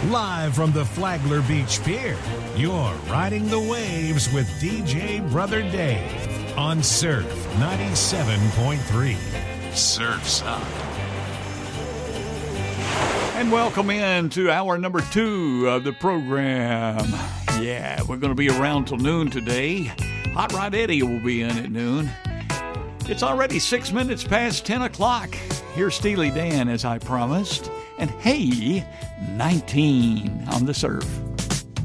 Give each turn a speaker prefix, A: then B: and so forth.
A: Live from the Flagler Beach Pier, you're riding the waves with DJ Brother Dave on Surf 97.3. Surf's Up.
B: And welcome in to hour number 2 of the program. Yeah, we're going to be around till noon today. Hot Rod Eddie will be in at noon. It's already 6 minutes past 10 o'clock. Here's Steely Dan, as I promised. And hey, 19 on the surf.